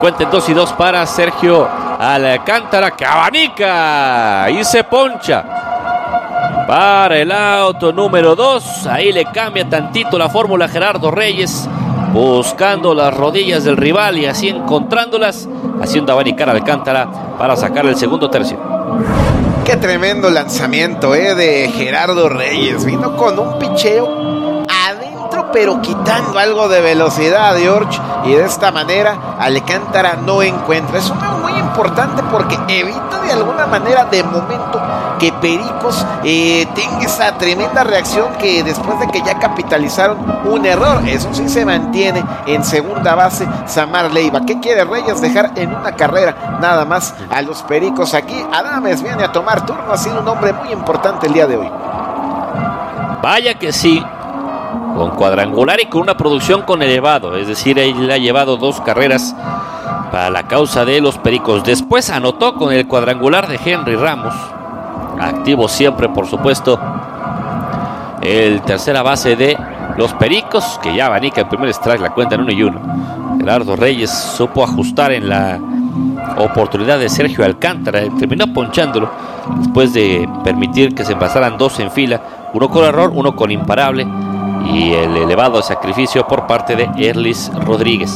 Cuenten 2-2 para Sergio Alcántara, que abanica y se poncha para el auto número 2. Ahí le cambia tantito la fórmula Gerardo Reyes, buscando las rodillas del rival y así encontrándolas, haciendo abanicar a Alcántara para sacar el segundo tercio. Qué tremendo lanzamiento de Gerardo Reyes. Vino con un picheo adentro, pero quitando algo de velocidad, George. Y de esta manera Alcántara no encuentra. Es un muy importante porque evita de alguna manera, de momento, que Pericos tenga esa tremenda reacción que después de que ya capitalizaron un error. Eso sí, se mantiene en segunda base Samar Leiva. ¿Qué quiere Reyes? Dejar en una carrera nada más a los Pericos. Aquí Adames viene a tomar turno. Ha sido un hombre muy importante el día de hoy. Vaya que sí, con cuadrangular y con una producción con elevado. Es decir, él ha llevado 2 carreras para la causa de los Pericos. Después anotó con el cuadrangular de Henry Ramos. Activo siempre, por supuesto, el tercera base de los Pericos, que ya abanica el primer strike, la cuenta en 1-1. Gerardo Reyes supo ajustar en la oportunidad de Sergio Alcántara, terminó ponchándolo después de permitir que se pasaran 2 en fila, uno con error, uno con imparable, y el elevado sacrificio por parte de Erlis Rodríguez.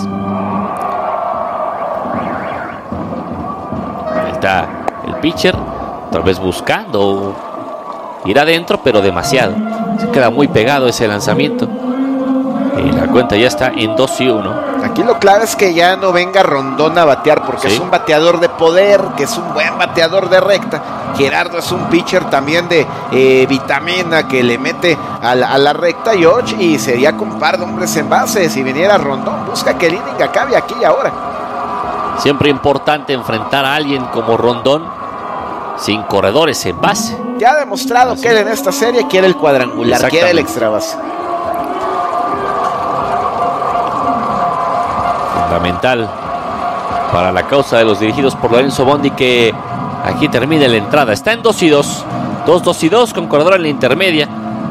Ahí está el pitcher, tal vez buscando ir adentro, pero demasiado. Se queda muy pegado ese lanzamiento. Y la cuenta ya está en 2-1. Aquí lo clave es que ya no venga Rondón a batear, porque es un bateador de poder, que es un buen bateador de recta. Gerardo es un pitcher también de vitamina, que le mete a la recta, George, y sería con un par de hombres en base. Si viniera Rondón, busca que el inning acabe aquí y ahora. Siempre importante enfrentar a alguien como Rondón sin corredores en base. Ya ha demostrado que él en esta serie quiere el cuadrangular, quiere el extra base. Fundamental para la causa de los dirigidos por Lorenzo Bondi, que aquí termina la entrada. Está en 2-2, 2-2 con corredor en la intermedia.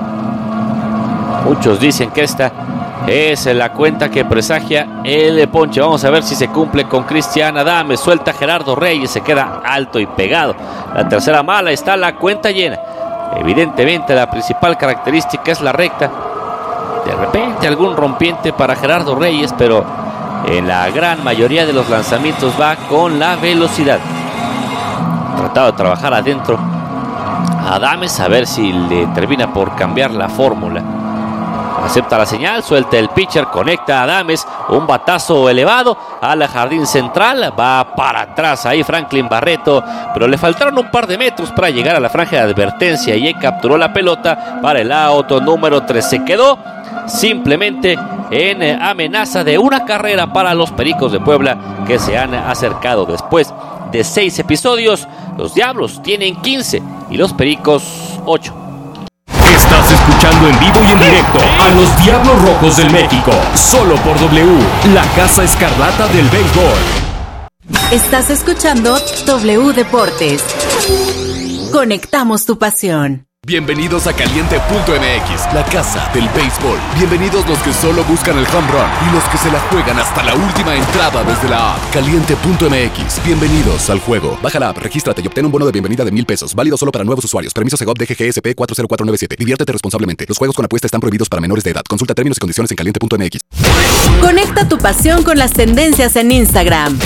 Muchos dicen que esta es la cuenta que presagia el ponche. Vamos a ver si se cumple con Cristian Adames. Suelta Gerardo Reyes, se queda alto y pegado. La tercera mala, está la cuenta llena. Evidentemente la principal característica es la recta. De repente algún rompiente para Gerardo Reyes, pero en la gran mayoría de los lanzamientos va con la velocidad. Tratado de trabajar adentro a Adames, a ver si le termina por cambiar la fórmula. Acepta la señal, suelta el pitcher, conecta a Adames, un batazo elevado al jardín central, va para atrás ahí Franklin Barreto, pero le faltaron un par de metros para llegar a la franja de advertencia y él capturó la pelota para el auto número 3. Se quedó simplemente en amenaza de una carrera para los Pericos de Puebla, que se han acercado. Después de 6 episodios, los Diablos tienen 15 y los Pericos 8. Estás escuchando en vivo y en directo a los Diablos Rojos del México, solo por W, la Casa Escarlata del béisbol. Estás escuchando W Deportes. Conectamos tu pasión. Bienvenidos a Caliente.mx, la casa del béisbol. Bienvenidos los que solo buscan el home run y los que se la juegan hasta la última entrada desde la app. Caliente.mx, bienvenidos al juego. Baja la app, regístrate y obtén un bono de bienvenida de $1,000. Válido solo para nuevos usuarios. Permiso Segov DGGSP 40497. Diviértete responsablemente. Los juegos con apuesta están prohibidos para menores de edad. Consulta términos y condiciones en Caliente.mx. Conecta tu pasión con las tendencias en Instagram.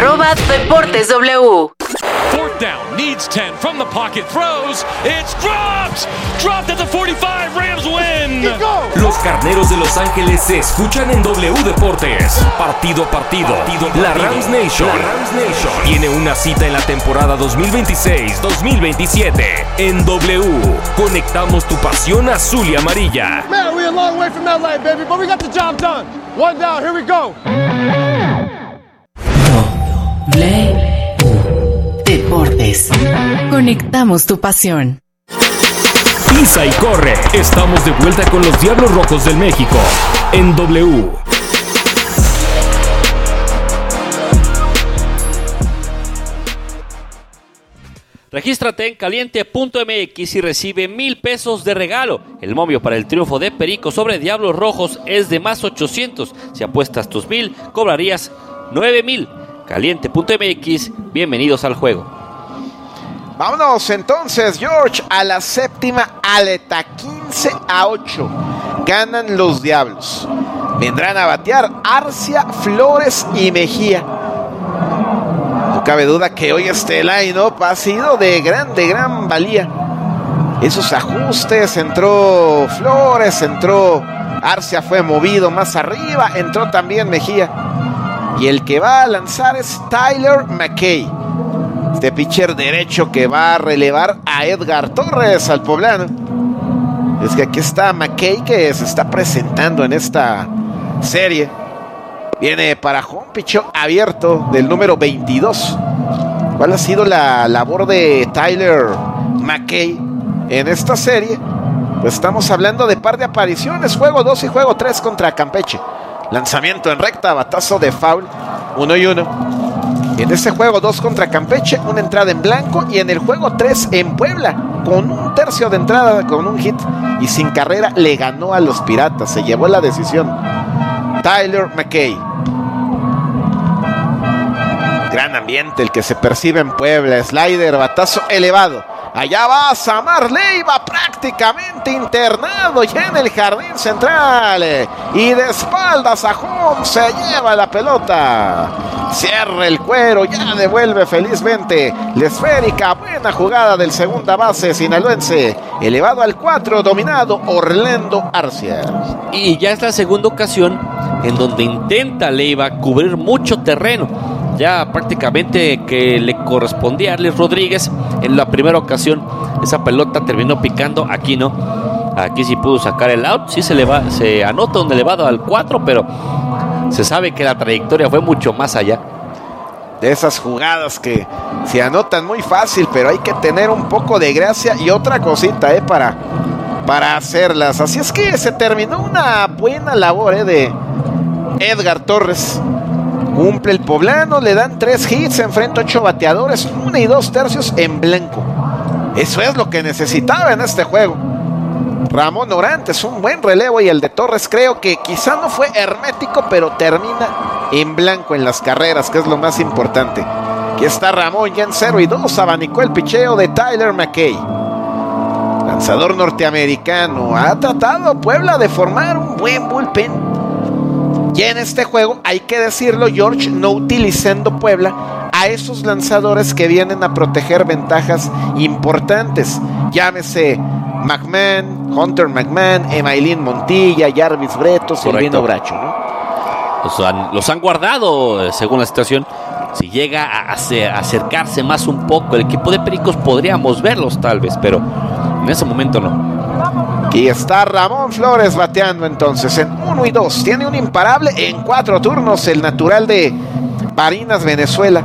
@DeportesW. Fourth down, needs 10 from the pocket, throws, it's dropped! Dropped at the 45, Rams win! Los Carneros de Los Ángeles se escuchan en W Deportes. Partido a partido. La Rams Nation tiene una cita en la temporada 2026-2027. En W, conectamos tu pasión azul y amarilla. Man, we're a long way from LA, baby, but we got the job done. One down, here we go. Deportes. Conectamos tu pasión. Pisa y corre. Estamos de vuelta con los Diablos Rojos del México. En W. Regístrate en Caliente.mx y recibe $1,000 de regalo. El momio para el triunfo de Perico sobre Diablos Rojos es de más 800. Si apuestas tus 1,000, cobrarías 9,000. Caliente.mx, bienvenidos al juego. Vámonos entonces, George, a la séptima aleta. 15-8. Ganan los Diablos. Vendrán a batear Arcia, Flores y Mejía. No cabe duda que hoy este line-up ha sido de gran valía. Esos ajustes, entró Flores, entró Arcia, fue movido más arriba, entró también Mejía. Y el que va a lanzar es Tyler McKay, este pitcher derecho que va a relevar a Edgar Torres, al poblano. Es que aquí está McKay, que se está presentando en esta serie. Viene para home, pichó abierto del número 22. ¿Cuál ha sido la labor de Tyler McKay en esta serie? Pues estamos hablando de par de apariciones, juego 2 y juego 3 contra Campeche. Lanzamiento en recta, batazo de foul, 1-1. En este juego 2 contra Campeche, una entrada en blanco. Y en el juego 3 en Puebla, con un tercio de entrada, con un hit y sin carrera, le ganó a los Piratas. Se llevó la decisión Tyler McKay. Gran ambiente el que se percibe en Puebla. Slider, batazo elevado. Allá va Samar Leiva, prácticamente internado ya en el jardín central. Y de espaldas a home, se lleva la pelota. Cierra el cuero, ya devuelve felizmente la esférica. Buena jugada del segunda base sinaloense. Elevado al 4, dominado Orlando Arcia. Y ya es la segunda ocasión en donde intenta Leiva cubrir mucho terreno. Ya prácticamente que le correspondía a Alex Rodríguez. En la primera ocasión esa pelota terminó picando, aquí no. Aquí sí pudo sacar el out, sí se anota un elevado al 4, pero se sabe que la trayectoria fue mucho más allá. De esas jugadas que se anotan muy fácil, pero hay que tener un poco de gracia y otra cosita para hacerlas. Así es que se terminó una buena labor de Edgar Torres. Cumple el poblano, le dan 3 hits, enfrenta 8 bateadores, 1 y 2 tercios en blanco. Eso es lo que necesitaba en este juego. Ramón Orantes, un buen relevo, y el de Torres creo que quizá no fue hermético, pero termina en blanco en las carreras, que es lo más importante. Aquí está Ramón ya en 0-2, abanicó el picheo de Tyler McKay. Lanzador norteamericano, ha tratado Puebla de formar un buen bullpen. Y en este juego, hay que decirlo, George, no utilizando Puebla a esos lanzadores que vienen a proteger ventajas importantes. Llámese McMahon, Hunter McMahon, Emailín Montilla, Jarvis Breto, Silvino Bracho, ¿no? Los han guardado según la situación. Si llega a acercarse más un poco el equipo de Pericos, podríamos verlos tal vez, pero en ese momento no. Aquí está Ramón Flores bateando entonces en 1-2. Tiene un imparable en 4 turnos, el natural de Barinas, Venezuela.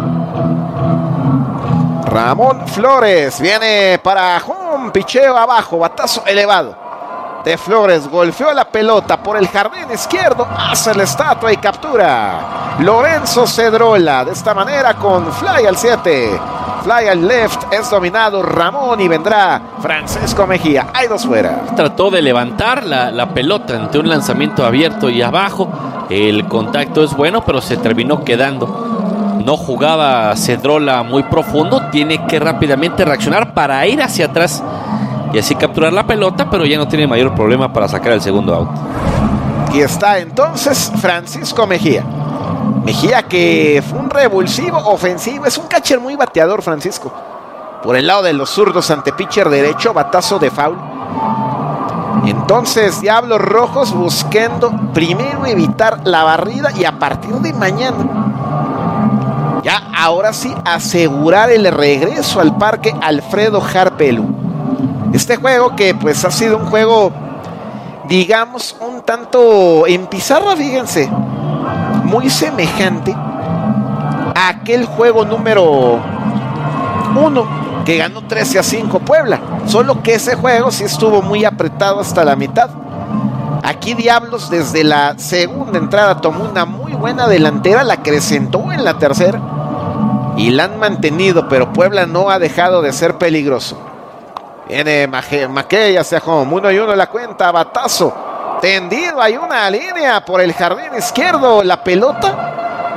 Ramón Flores viene para home, picheo abajo, batazo elevado de Flores, golpeó la pelota por el jardín izquierdo, hace la estatua y captura Lorenzo Cedrola. De esta manera, con fly al 7, fly al left, es dominado Ramón y vendrá Francisco Mejía. Hay 2 fuera. Trató de levantar la pelota ante un lanzamiento abierto y abajo. El contacto es bueno, pero se terminó quedando. No jugaba Cedrola muy profundo. Tiene que rápidamente reaccionar para ir hacia atrás y así capturar la pelota, pero ya no tiene mayor problema para sacar el segundo out. Aquí está entonces Francisco Mejía. Mejía, que fue un revulsivo ofensivo, es un catcher muy bateador, Francisco. Por el lado de los zurdos ante pitcher derecho, batazo de foul. Entonces Diablos Rojos buscando primero evitar la barrida y a partir de mañana, ya ahora sí, asegurar el regreso al parque Alfredo Harpelú. Este juego que pues ha sido un juego, digamos, un tanto en pizarra, fíjense, muy semejante a aquel juego número 1 que ganó 13-5 Puebla, solo que ese juego sí estuvo muy apretado hasta la mitad. Aquí Diablos desde la segunda entrada tomó una muy buena delantera, la acrecentó en la tercera y la han mantenido, pero Puebla no ha dejado de ser peligroso. Viene McKay hacia home, 1-1 la cuenta, batazo tendido, hay una línea por el jardín izquierdo, la pelota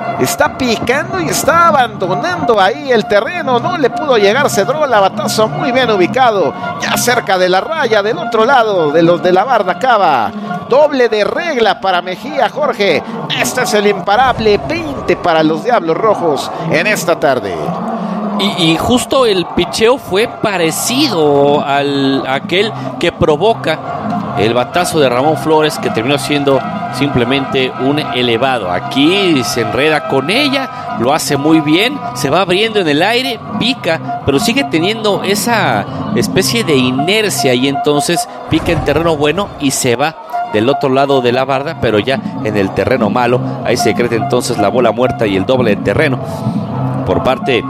Está picando y está abandonando ahí el terreno. No le pudo llegar Cedrola. Batazo muy bien ubicado, ya cerca de la raya del otro lado de los de la barda cava. Doble de regla para Mejía, Jorge. Este es el imparable 20 para los Diablos Rojos en esta tarde. Y justo el picheo fue parecido a aquel que provoca el batazo de Ramón Flores, que terminó siendo simplemente un elevado. Aquí se enreda con ella, lo hace muy bien, se va abriendo en el aire, pica, pero sigue teniendo esa especie de inercia y entonces pica en terreno bueno y se va del otro lado de la barda, pero ya en el terreno malo. Ahí se decreta entonces la bola muerta y el doble de terreno por parte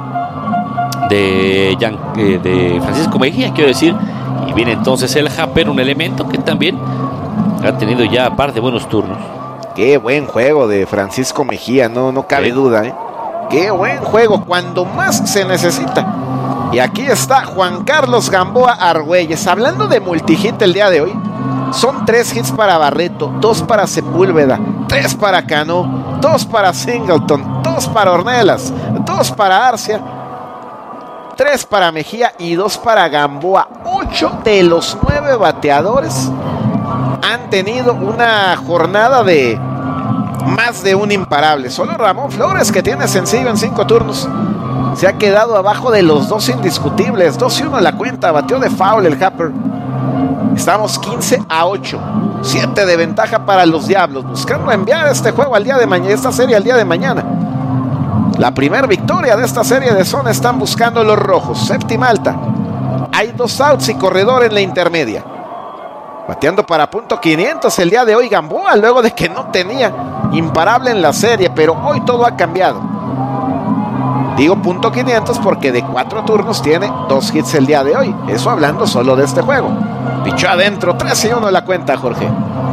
de Francisco Mejía, quiero decir. Y viene entonces el Happer, un elemento que también ha tenido ya un par de buenos turnos. Qué buen juego de Francisco Mejía, no cabe duda, ¿eh? Qué buen juego, cuando más se necesita. Y aquí está Juan Carlos Gamboa Argüelles. Hablando de multihit el día de hoy, son 3 hits para Barreto, 2 para Sepúlveda, 3 para Cano, 2 para Singleton, 2 para Ornelas, 2 para Arcia, 3 para Mejía y 2 para Gamboa. 8 de los 9 bateadores han tenido una jornada de más de un imparable. Solo Ramón Flores, que tiene sencillo en 5 turnos, se ha quedado abajo de los 2 indiscutibles. 2-1 la cuenta, batió de foul el Happer. Estamos 15-8, 7 de ventaja para los Diablos, buscando enviar este juego al día de mañana, esta serie al día de mañana. La primera victoria de esta serie de zona están buscando los rojos. Séptima alta. Hay 2 outs y corredor en la intermedia. Bateando para .500 el día de hoy Gamboa, luego de que no tenía imparable en la serie, pero hoy todo ha cambiado. Digo .500 porque de 4 turnos tiene 2 hits el día de hoy. Eso hablando solo de este juego. Pichó adentro, 3-1 la cuenta, Jorge.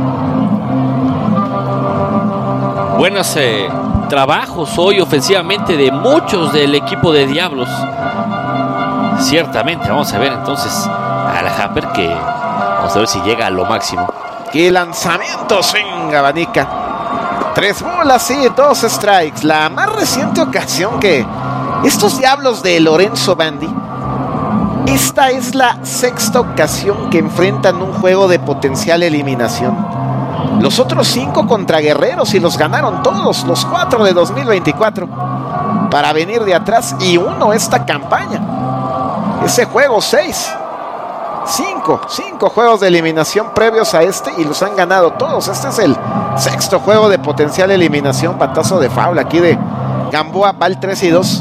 Buenos trabajos hoy ofensivamente de muchos del equipo de Diablos. Ciertamente, vamos a ver entonces al Happer, que vamos a ver si llega a lo máximo. ¡Qué lanzamiento! Swing, abanica. 3 bolas y 2 strikes. La más reciente ocasión que estos Diablos de Lorenzo Bandi, esta es la 6ª ocasión que enfrentan un juego de potencial eliminación. Los otros 5 contra Guerreros y los ganaron todos, los 4 de 2024, para venir de atrás, y 1 esta campaña. Ese juego 5 juegos de eliminación previos a este y los han ganado todos. Este es el 6º juego de potencial eliminación. Batazo de foul aquí de Gamboa, va el 3-2.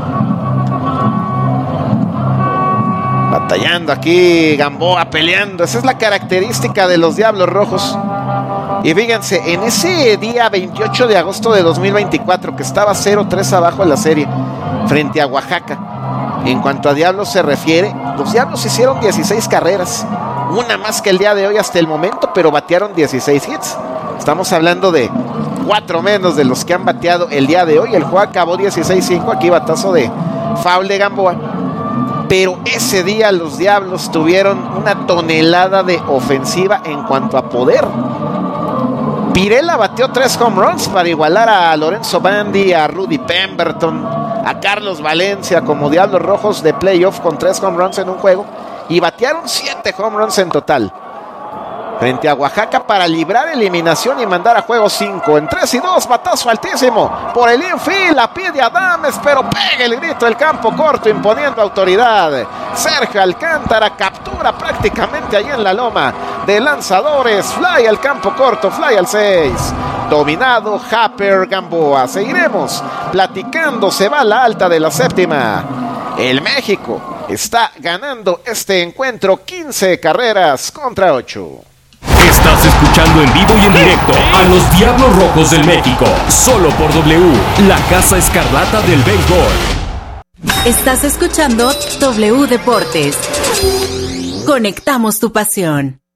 Batallando aquí Gamboa, peleando. Esa es la característica de los Diablos Rojos. Y fíjense, en ese día 28 de agosto de 2024, que estaba 0-3 abajo en la serie frente a Oaxaca, en cuanto a Diablos se refiere, los Diablos hicieron 16 carreras, una más que el día de hoy hasta el momento, pero batearon 16 hits. Estamos hablando de 4 menos de los que han bateado el día de hoy. El juego acabó 16-5, aquí batazo de foul de Gamboa. Pero ese día los Diablos tuvieron una tonelada de ofensiva en cuanto a poder. Pirela bateó 3 home runs para igualar a Lorenzo Bandi, a Rudy Pemberton, a Carlos Valencia como Diablos Rojos de playoff con 3 home runs en un juego, y batearon 7 home runs en total frente a Oaxaca para librar eliminación y mandar a juego 5. En 3-2, batazo altísimo por el infield, la pide Adames, pero pega el grito del campo corto imponiendo autoridad. Sergio Alcántara captura prácticamente ahí en la loma de lanzadores. Fly al campo corto, fly al 6. Dominado Happer Gamboa. Seguiremos platicando, se va a la alta de la 7ª. El México está ganando este encuentro 15 carreras contra 8. Estás escuchando en vivo y en directo a los Diablos Rojos del México, solo por W, la Casa Escarlata del Béisbol. Estás escuchando W Deportes. Conectamos tu pasión.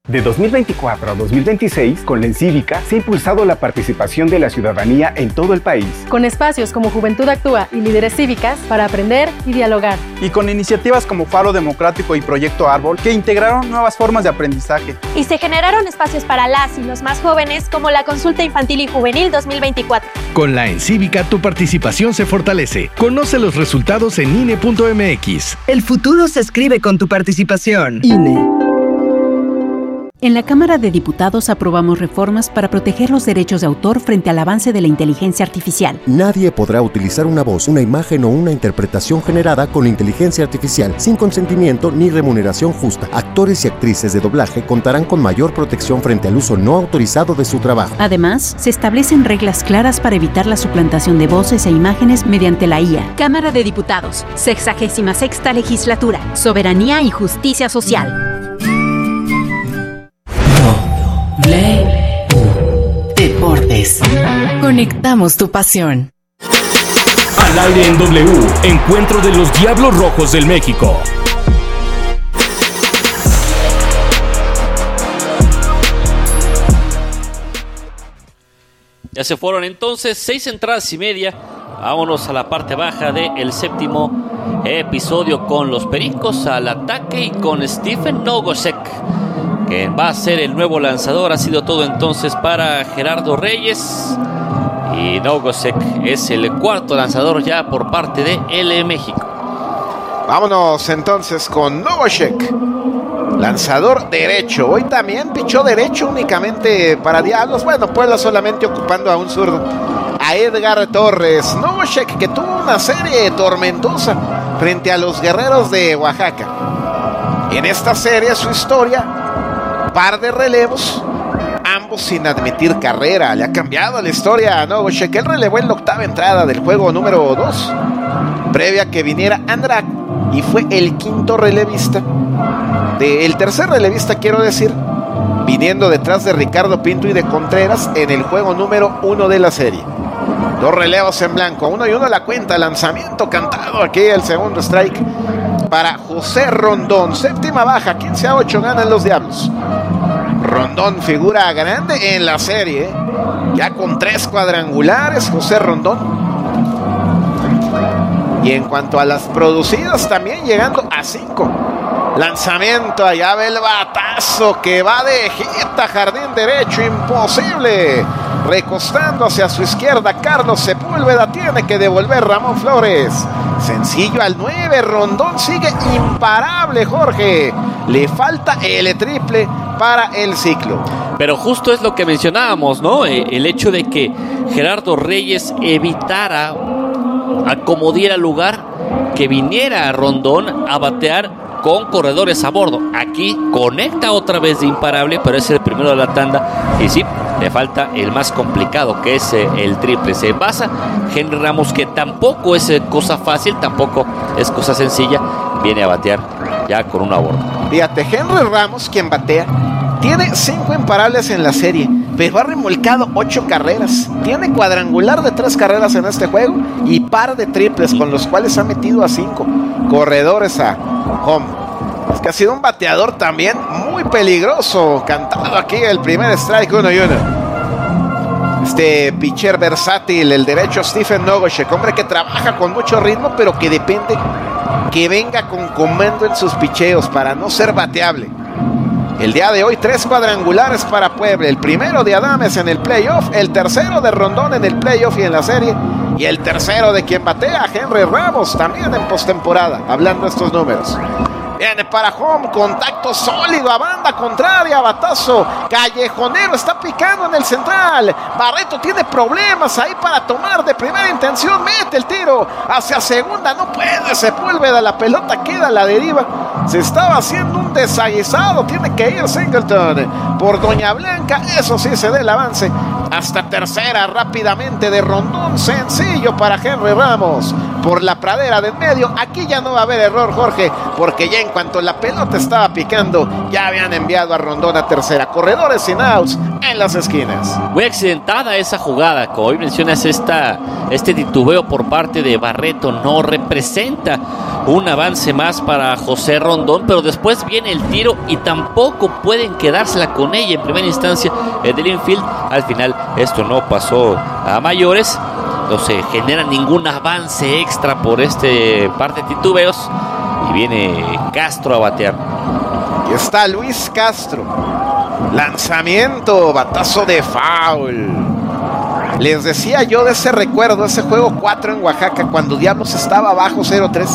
De 2024 a 2026, con la Encívica, se ha impulsado la participación de la ciudadanía en todo el país. Con espacios como Juventud Actúa y Líderes Cívicas para aprender y dialogar. Y con iniciativas como Faro Democrático y Proyecto Árbol, que integraron nuevas formas de aprendizaje. Y se generaron espacios para las y los más jóvenes, como la Consulta Infantil y Juvenil 2024. Con la Encívica, tu participación se fortalece. Conoce los resultados en INE.mx. El futuro se escribe con tu participación. INE. En la Cámara de Diputados aprobamos reformas para proteger los derechos de autor frente al avance de la inteligencia artificial. Nadie podrá utilizar una voz, una imagen o una interpretación generada con inteligencia artificial sin consentimiento ni remuneración justa. Actores y actrices de doblaje contarán con mayor protección frente al uso no autorizado de su trabajo. Además, se establecen reglas claras para evitar la suplantación de voces e imágenes mediante la IA. Cámara de Diputados, 66ª Legislatura, Soberanía y Justicia Social. Deportes. Conectamos tu pasión. Al aire en W, encuentro de los Diablos Rojos del México. Ya se fueron entonces 6 entradas y media. Vámonos a la parte baja del séptimo episodio con los Pericos al ataque y con Stephen Nogosek, que va a ser el nuevo lanzador. Ha sido todo entonces para Gerardo Reyes, y Nogosek es el cuarto lanzador ya por parte de L México. Vámonos entonces con Nogosek, lanzador derecho. Hoy también pichó derecho únicamente para Diablos. Bueno, Puebla solamente ocupando a un zurdo, a Edgar Torres. Nogosek, que tuvo una serie tormentosa frente a los Guerreros de Oaxaca. En esta serie su historia: par de relevos, ambos sin admitir carrera. Le ha cambiado la historia a Nogosek. Él relevó en la octava entrada del juego número 2, previa a que viniera Andrak, y fue el quinto relevista, el tercer relevista quiero decir, viniendo detrás de Ricardo Pinto y de Contreras en el juego número 1 de la serie. 2 relevos en blanco, 1-1 la cuenta, lanzamiento cantado aquí, el segundo strike para José Rondón. Séptima baja, 15-8 ganan los Diablos. Rondón, figura grande en la serie, ya con 3 cuadrangulares, José Rondón. Y en cuanto a las producidas, también llegando a 5. Lanzamiento, allá ve el batazo que va de hit a jardín derecho, imposible. Recostando hacia su izquierda, Carlos Sepúlveda, tiene que devolver Ramón Flores. Sencillo al 9, Rondón sigue imparable, Jorge. Le falta el triple para el ciclo. Pero justo es lo que mencionábamos, ¿no? El hecho de que Gerardo Reyes evitara, acomodiera lugar, que viniera Rondón a batear con corredores a bordo. Aquí conecta otra vez de imparable, pero es el primero de la tanda. Y sí, le falta el más complicado, que es el triple. Se basa Henry Ramos, que tampoco es cosa fácil, tampoco es cosa sencilla. Viene a batear ya con una borda. Fíjate, Henry Ramos, quien batea, tiene 5 imparables en la serie, pero ha remolcado 8 carreras. Tiene cuadrangular de 3 carreras en este juego y par de triples, con los cuales ha metido a 5 corredores a home. Es que ha sido un bateador también muy peligroso. Cantado aquí el primer strike, 1-1. Este pitcher versátil, el derecho Stephen Nogosek, hombre que trabaja con mucho ritmo, pero que depende que venga con comando en sus picheos para no ser bateable. El día de hoy 3 cuadrangulares para Puebla, el primero de Adames en el playoff, el tercero de Rondón en el playoff y en la serie, y el tercero de quien batea, Henry Ramos, también en postemporada, hablando de estos números. Viene para home, contacto sólido a banda contraria, batazo callejonero, está picando en el central. Barreto tiene problemas ahí para tomar de primera intención, mete el tiro hacia segunda, no puede Sepúlveda, la pelota queda a la deriva. Se estaba haciendo un desaguisado, tiene que ir Singleton por Doña Blanca, eso sí se da el avance. Hasta tercera rápidamente de Rondón, sencillo para Henry Ramos. por la pradera del medio. Aquí ya no va a haber error, Jorge, porque ya en cuanto la pelota estaba picando, ya habían enviado a Rondón a tercera. Corredores sin outs en las esquinas. Muy accidentada esa jugada, como hoy mencionas, este titubeo por parte de Barreto no representa un avance más para José Rondón, pero después viene el tiro y tampoco pueden quedársela con ella en primera instancia del infield. Al final esto no pasó a mayores, no se genera ningún avance extra por par de titubeos y viene Castro a batear. Y está Luis Castro. Lanzamiento, batazo de foul. Les decía yo de ese recuerdo, ese juego 4 en Oaxaca, cuando Diablos estaba abajo 0-3.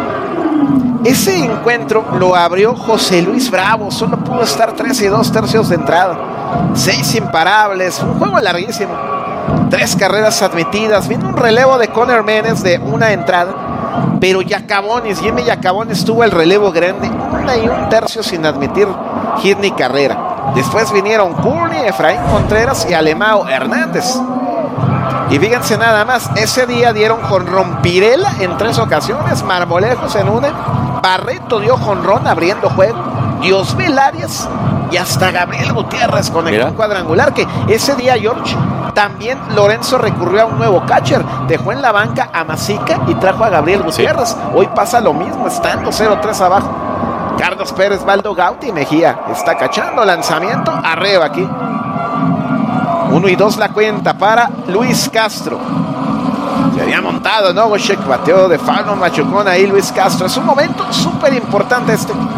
Ese encuentro lo abrió José Luis Bravo, solo pudo estar 3 2/3 de entrada. 6 imparables, un juego larguísimo. 3 carreras admitidas, vino un relevo de Conner Menes de una entrada, pero Yacabonis, Jimmy Yacabonis tuvo el relevo grande, 1 1/3 sin admitir hit ni carrera. Después vinieron Courtney, Efraín Contreras y Alemao Hernández. Y fíjense nada más, ese día dieron jonrón Pirela en 3 ocasiones, Marmolejos en una, Barreto dio jonrón abriendo juego, Diosbel Arias y hasta Gabriel Gutiérrez conectó un cuadrangular. Que ese día, George, también Lorenzo recurrió a un nuevo catcher, dejó en la banca a Masica y trajo a Gabriel Gutiérrez. Hoy pasa lo mismo, estando 0-3 abajo. Carlos Pérez, Baldo Gauti y Mejía está cachando, lanzamiento arriba aquí. 1-2 la cuenta para Luis Castro. Se había montado Novosek, bateó de foul, machucón ahí Luis Castro. Es un momento súper importante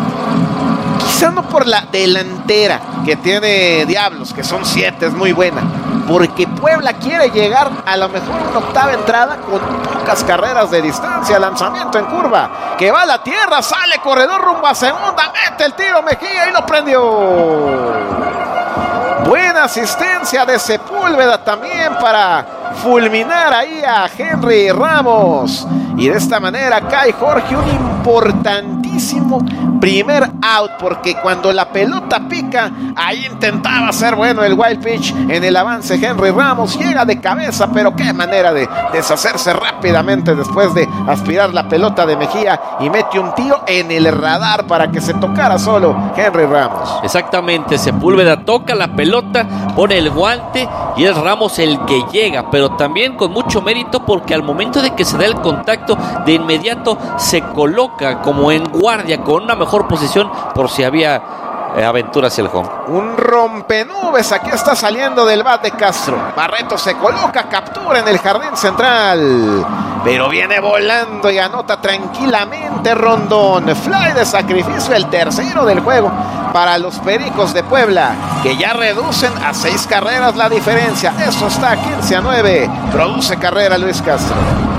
quizá no por la delantera que tiene Diablos, que son 7, es muy buena, porque Puebla quiere llegar a lo mejor una octava entrada con pocas carreras de distancia. Lanzamiento en curva, que va a la tierra, sale corredor rumbo a segunda, mete el tiro Mejía y lo prendió. Buena asistencia de Sepúlveda también para fulminar ahí a Henry Ramos. Y de esta manera cae Jorge un importantísimo primer out, porque cuando la pelota pica, ahí intentaba hacer bueno el wild pitch en el avance. Henry Ramos llega de cabeza, pero qué manera de deshacerse rápidamente después de aspirar la pelota de Mejía y mete un tiro en el radar para que se tocara solo Henry Ramos. Exactamente, Sepúlveda toca la pelota, pone el guante y es Ramos el que llega, pero también con mucho mérito, porque al momento de que se da el contacto, de inmediato se coloca como en guardia con una mejor posición por si había aventura hacia el home. Un rompenubes, aquí está saliendo del bat de Castro. Barreto se coloca, captura en el jardín central, pero viene volando y anota tranquilamente Rondón. Fly de sacrificio, el tercero del juego para los Pericos de Puebla, que ya reducen a 6 carreras la diferencia. Eso está 15-9. Produce carrera Luis Castro.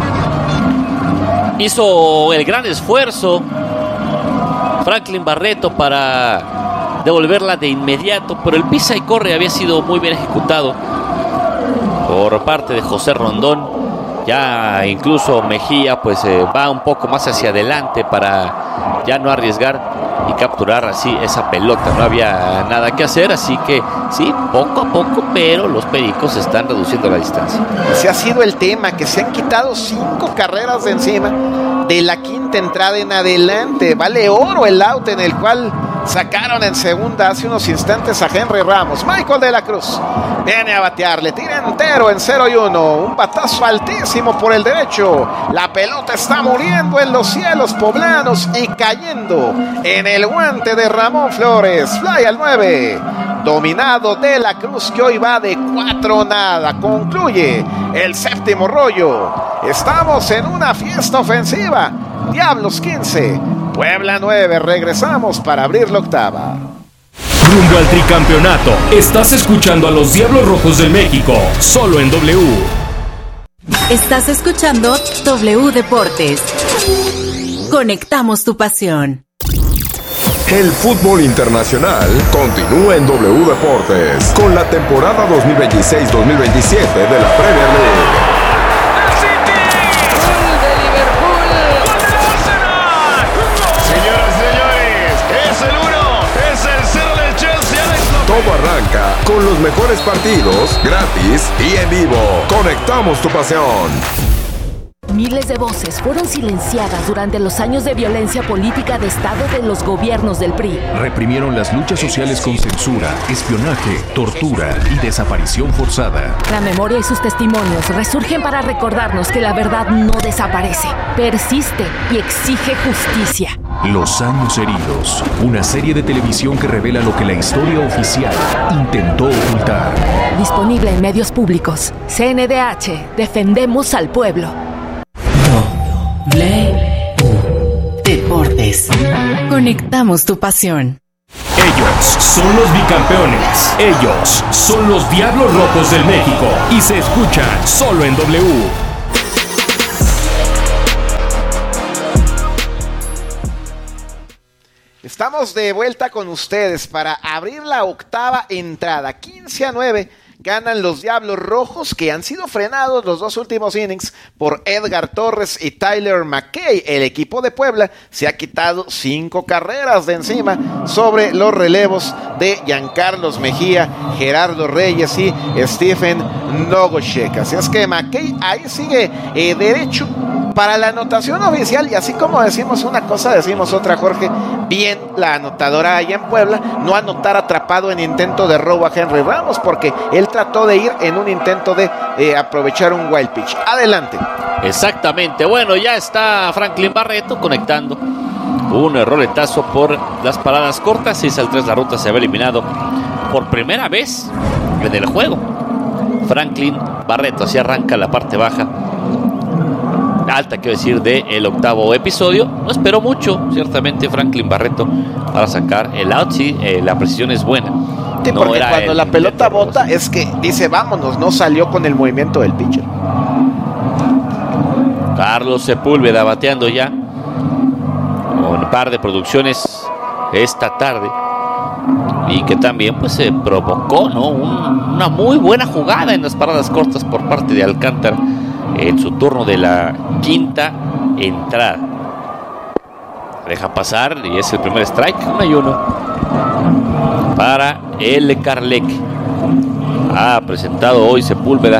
Hizo el gran esfuerzo Franklin Barreto para devolverla de inmediato, pero el pisa y corre había sido muy bien ejecutado por parte de José Rondón. Ya incluso Mejía pues va un poco más hacia adelante para ya no arriesgar y capturar así esa pelota. No había nada que hacer, así que sí, poco a poco, pero los Pericos están reduciendo la distancia. Ese ha sido el tema, que se han quitado 5 carreras de encima de la quinta entrada en adelante. Vale oro el out en el cual sacaron en segunda hace unos instantes a Henry Ramos. Michael de la Cruz viene a batear, le tira entero en 0-1, un batazo altísimo por el derecho. La pelota está muriendo en los cielos poblanos y cayendo en el guante de Ramón Flores. Fly al 9, dominado de la Cruz, que hoy va de 4-0. Concluye el séptimo rollo. Estamos en una fiesta ofensiva. Diablos 15, Puebla 9. Regresamos para abrir la octava. Rumbo al tricampeonato. Estás escuchando a los Diablos Rojos del México, solo en W. Estás escuchando W Deportes. Conectamos tu pasión. El fútbol internacional continúa en W Deportes con la temporada 2026-2027 de la Premier League. Todo arranca con los mejores partidos, gratis y en vivo. Conectamos tu pasión. Miles de voces fueron silenciadas durante los años de violencia política de Estado de los gobiernos del PRI. Reprimieron las luchas sociales con censura, espionaje, tortura y desaparición forzada. La memoria y sus testimonios resurgen para recordarnos que la verdad no desaparece, persiste y exige justicia. Los años heridos, una serie de televisión que revela lo que la historia oficial intentó ocultar. Disponible en medios públicos. CNDH, defendemos al pueblo. Deportes. Conectamos tu pasión. Ellos son los bicampeones. Ellos son los Diablos Rojos del México. Y se escuchan solo en W. Estamos de vuelta con ustedes para abrir la octava entrada. 15-9 ganan los Diablos Rojos, que han sido frenados los dos últimos innings por Edgar Torres y Tyler McKay. El equipo de Puebla se ha quitado 5 carreras de encima sobre los relevos de Giancarlos Mejía, Gerardo Reyes y Stephen Nogoshek. Así es que McKay ahí sigue derecho para la anotación oficial, y así como decimos una cosa, decimos otra, Jorge. Bien la anotadora allá en Puebla, no anotar atrapado en intento de robo a Henry Ramos, porque él trató de ir en un intento de aprovechar un wild pitch. Adelante. Exactamente, bueno, ya está Franklin Barreto conectando un roletazo por las paradas cortas. 6-3, la ruta se había eliminado por primera vez en el juego. Franklin Barreto, así arranca la parte baja alta, quiero decir, del octavo episodio. No esperó mucho, ciertamente, Franklin Barreto para sacar el out. Sí, la precisión es buena. Sí, no, porque cuando la pelota bota es que dice vámonos, no salió con el movimiento del pitcher. Carlos Sepúlveda bateando ya con un par de producciones esta tarde, y que también pues se provocó, ¿no?, una muy buena jugada en las paradas cortas por parte de Alcántara en su turno de la quinta entrada. Deja pasar y es el primer strike. 1-1 para el Carleque. Ha presentado hoy Sepúlveda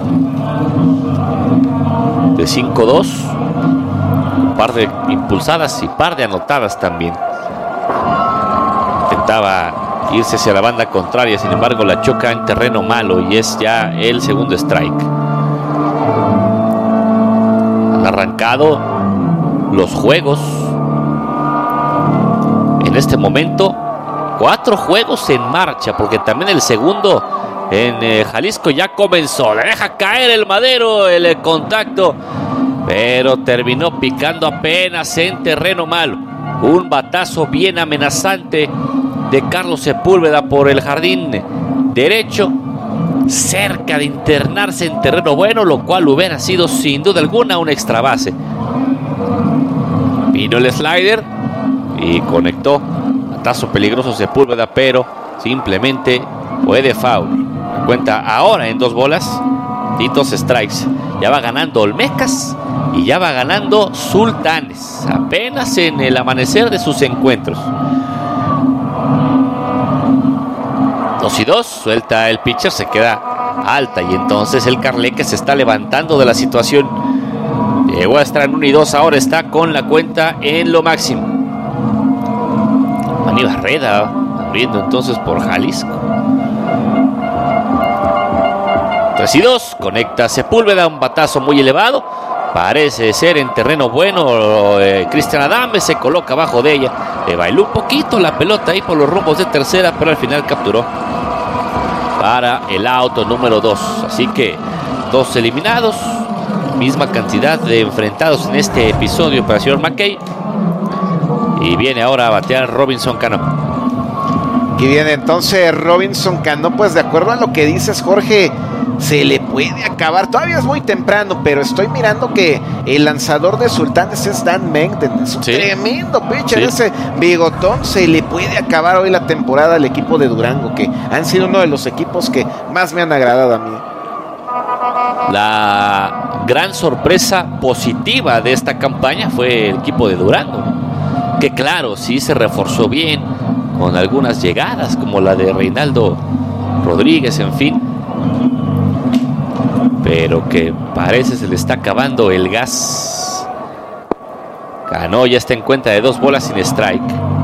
de 5-2, un par de impulsadas y par de anotadas también. Intentaba irse hacia la banda contraria, sin embargo la choca en terreno malo y es ya el segundo strike. Han arrancado los juegos en este momento, 4 juegos en marcha, porque también el segundo en Jalisco ya comenzó. Le deja caer el Madero, el contacto, pero terminó picando apenas en terreno malo. Un batazo bien amenazante de Carlos Sepúlveda por el jardín derecho, cerca de internarse en terreno bueno, lo cual hubiera sido sin duda alguna un extra base. Vino el slider y conectó. Batazo peligroso Sepúlveda, pero simplemente fue de foul. Cuenta ahora en 2 bolas y 2 strikes. Ya va ganando Olmecas y ya va ganando Sultanes, apenas en el amanecer de sus encuentros. 2-2, suelta el pitcher, se queda alta y entonces el Carleque se está levantando de la situación. Llegó a estar en 1-2, ahora está con la cuenta en lo máximo. Manny Barreda abriendo entonces por Jalisco. 3-2, conecta Sepúlveda, un batazo muy elevado. Parece ser en terreno bueno. Cristian Adame se coloca abajo de ella. Le bailó un poquito la pelota ahí por los rumbos de tercera, pero al final capturó para el auto número 2. Así que 2 eliminados, misma cantidad de enfrentados en este episodio para el señor McKay. Y viene ahora a batear Robinson Cano. Aquí viene entonces Robinson Cano. Pues de acuerdo a lo que dices, Jorge, se le puede acabar. Todavía es muy temprano, pero estoy mirando que el lanzador de Sultanes es Dan Mengden. Es un tremendo pitcher, ese bigotón. Se le puede acabar hoy la temporada al equipo de Durango, que han sido uno de los equipos que más me han agradado a mí. La gran sorpresa positiva de esta campaña fue el equipo de Durango, que claro, sí se reforzó bien con algunas llegadas como la de Reinaldo Rodríguez, en fin. pero que parece se le está acabando el gas. Cano ya está en cuenta de 2 bolas sin strike.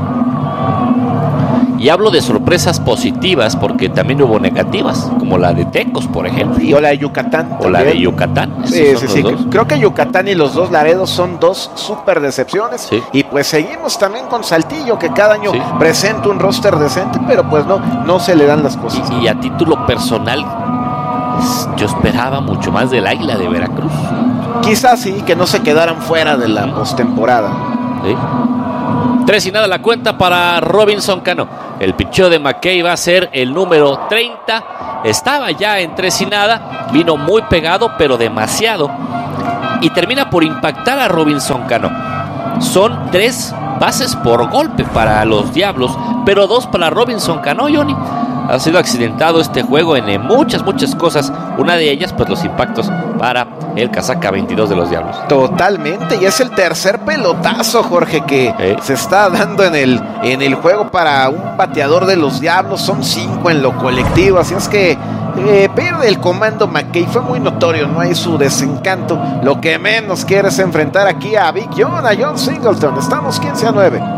Y hablo de sorpresas positivas porque también hubo negativas, como la de Tecos, por ejemplo. Y o la de Yucatán. O la de Yucatán. Sí. Creo que Yucatán y los dos Laredos son 2 súper decepciones. Sí. Y pues seguimos también con Saltillo, que cada año presenta un roster decente, pero pues no se le dan las cosas. Y a título personal, yo esperaba mucho más del Águila de Veracruz. Quizás sí, que no se quedaran fuera de la postemporada. Sí. 3-0 la cuenta para Robinson Cano. El picheo de McKay va a ser el número 30. Estaba ya en 3-0. Vino muy pegado, pero demasiado. Y termina por impactar a Robinson Cano. Son 3 bases por golpe para los Diablos, pero 2 para Robinson Cano, Johnny. Ha sido accidentado este juego en muchas cosas. Una de ellas, pues los impactos para el casaca 22 de los Diablos. Totalmente, y es el tercer pelotazo, Jorge, que se está dando en el juego para un bateador de los Diablos. Son 5 en lo colectivo, así es que pierde el comando McKay. Fue muy notorio, no hay su desencanto. Lo que menos quiere es enfrentar aquí a Big John, a John Singleton. Estamos 15-9.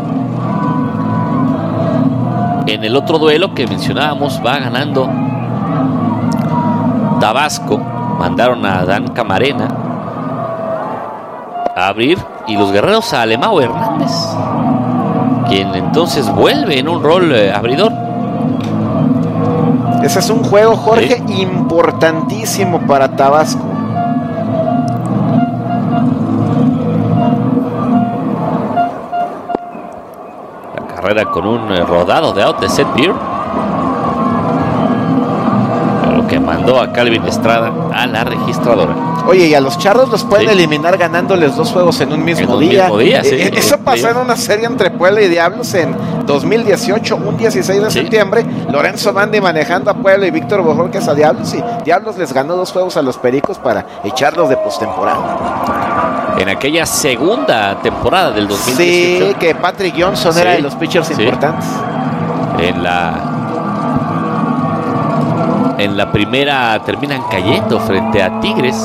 En el otro duelo que mencionábamos, va ganando Tabasco. Mandaron a Dan Camarena a abrir, y los guerreros a Alemão Hernández, quien entonces vuelve en un rol abridor. Ese es un juego, Jorge, importantísimo para Tabasco. Con un rodado de out de Seth Beer, lo que mandó a Calvin Estrada a la registradora. Oye, y a los Charros los pueden eliminar ganándoles 2 juegos en un mismo día. Eso pasó en una serie entre Puebla y Diablos en 2018, un 16 de septiembre. Lorenzo Bandi manejando a Puebla y Víctor Bojorquez a Diablos, y Diablos les ganó 2 juegos a los Pericos para echarlos de postemporada. En aquella segunda temporada del 2018. Sí, que Patrick Johnson era de los pitchers importantes. En la primera terminan cayendo frente a Tigres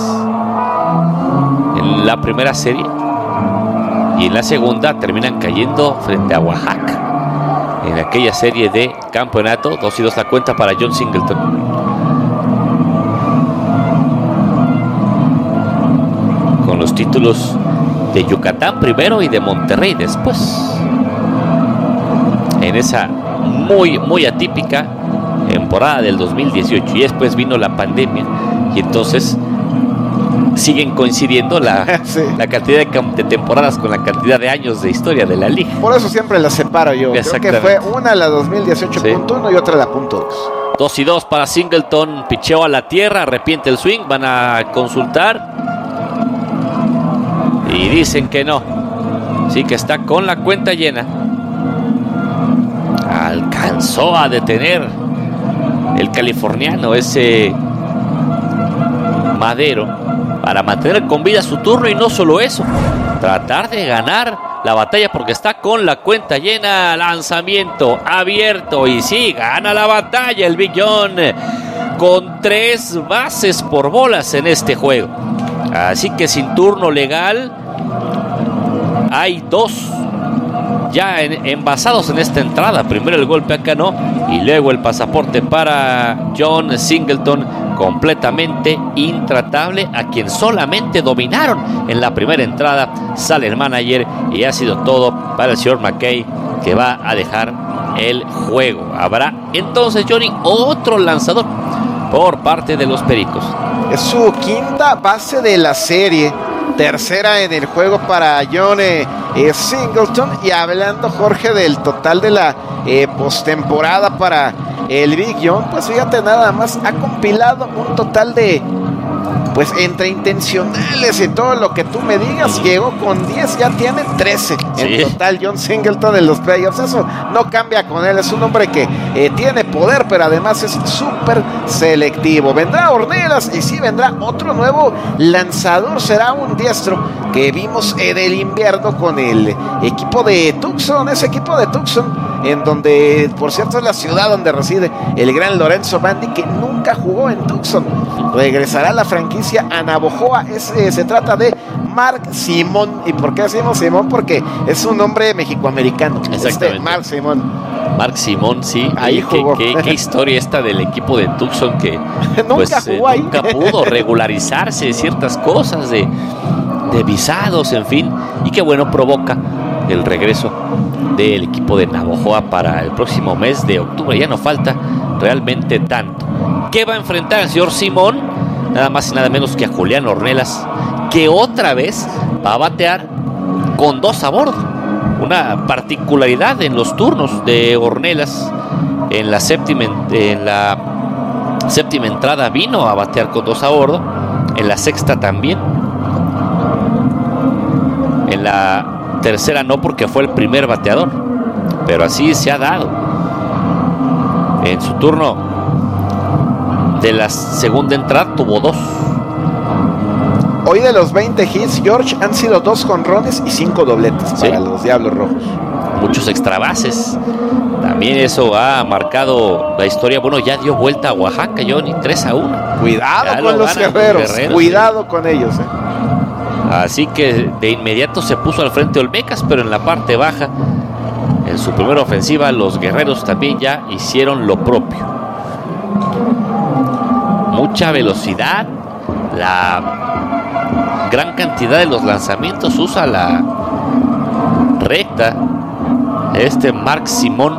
en la primera serie, y en la segunda terminan cayendo frente a Oaxaca en aquella serie de campeonato. 2-2 la cuenta para John Singleton. Con los títulos de Yucatán primero y de Monterrey después, en esa muy atípica temporada del 2018, y después vino la pandemia, y entonces siguen coincidiendo la cantidad de temporadas con la cantidad de años de historia de la liga. Por eso siempre las separo yo. Creo que fue una la 2018.1 y otra la .2. 2-2 para Singleton. Picheo a la tierra, arrepiente el swing. Van a consultar y dicen que no. Sí, que está con la cuenta llena. Alcanzó a detener el californiano ese Madero para mantener con vida su turno, y no solo eso, tratar de ganar la batalla porque está con la cuenta llena. Lanzamiento abierto, y sí, gana la batalla el Big John con 3 bases por bolas en este juego. Así que sin turno legal, hay 2 ya envasados en esta entrada. Primero el golpe a Cano y luego el pasaporte para John Singleton, completamente intratable, a quien solamente dominaron en la primera entrada. Sale el manager y ha sido todo para el señor McKay, que va a dejar el juego. Habrá entonces, Johnny, otro lanzador por parte de los Pericos. Es su quinta base de la serie, tercera en el juego para John Singleton. Y hablando, Jorge, del total de la postemporada para el Big John, pues fíjate, nada más ha compilado un total de, pues entre intencionales y todo lo que tú me digas, llegó con 10, ya tiene 13 en total John Singleton en los playoffs. Eso no cambia con él, es un hombre que tiene poder, pero además es súper selectivo. Vendrá Ornelas y sí vendrá otro nuevo lanzador, será un diestro que vimos en el invierno con el equipo de Tucson. Ese equipo de Tucson en donde, por cierto, es la ciudad donde reside el gran Lorenzo Bandi, que nunca jugó en Tucson. Regresará a la franquicia a Navojoa. Se trata de Mark Simón. ¿Y por qué decimos Simón? Porque es un nombre mexicoamericano. Exactamente. Mark Simón. Mark Simón, sí. Ahí jugó. ¿Qué historia esta del equipo de Tucson que nunca pudo regularizarse ciertas cosas de visados, en fin, y que bueno, provoca el regreso del equipo de Navojoa para el próximo mes de octubre. Ya no falta realmente tanto. ¿Qué va a enfrentar el señor Simón? Nada más y nada menos que a Julián Ornelas, que otra vez va a batear con 2 a bordo. Una particularidad en los turnos de Ornelas. En la séptima entrada vino a batear con 2 a bordo. En la sexta también. En la tercera no, porque fue el primer bateador, pero así se ha dado. En su turno de la segunda entrada tuvo 2. Hoy de los 20 hits, George, han sido 2 jonrones y 5 dobletes para los Diablos Rojos. Muchos extra bases. También eso ha marcado la historia. Bueno, ya dio vuelta a Oaxaca, Johnny, 3-1. Cuidado con los guerreros, cuidado con ellos. Así que de inmediato se puso al frente Olmecas, pero en la parte baja, en su primera ofensiva, los guerreros también ya hicieron lo propio. Mucha velocidad, la gran cantidad de los lanzamientos, usa la recta Mark Simón,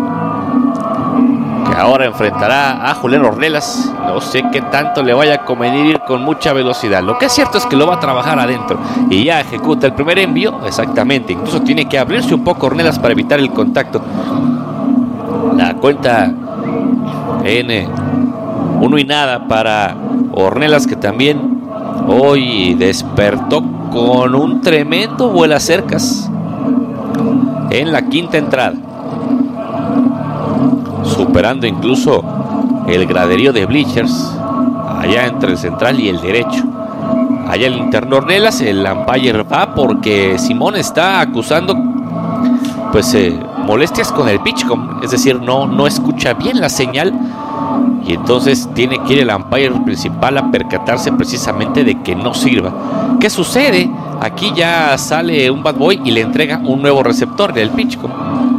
que ahora enfrentará a Julián Ornelas. No sé qué tanto le vaya a convenir ir con mucha velocidad. Lo que es cierto es que lo va a trabajar adentro y ya ejecuta el primer envío. Exactamente, incluso tiene que abrirse un poco Ornelas para evitar el contacto. La cuenta en 1-0 para Ornelas, que también hoy despertó con un tremendo vuelacercas en la quinta entrada, superando incluso el graderío de bleachers allá entre el central y el derecho. Allá el interno Ornelas, el umpire va porque Simón está acusando molestias con el pitchcom, es decir, no escucha bien la señal, y entonces tiene que ir el umpire principal a percatarse precisamente de que no sirva. ¿Qué sucede? Aquí ya sale un bad boy y le entrega un nuevo receptor del pitchcom.